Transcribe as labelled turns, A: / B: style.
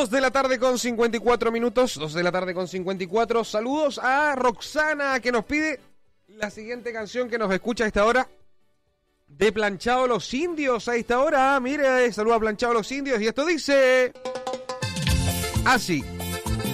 A: 2 de la tarde con 54 minutos, 2 de la tarde con 54. Saludos a Roxana, que nos pide la siguiente canción, que nos escucha a esta hora, de Planchado Los Indios a esta hora. Mire, saludos a Planchado Los Indios, y esto dice así.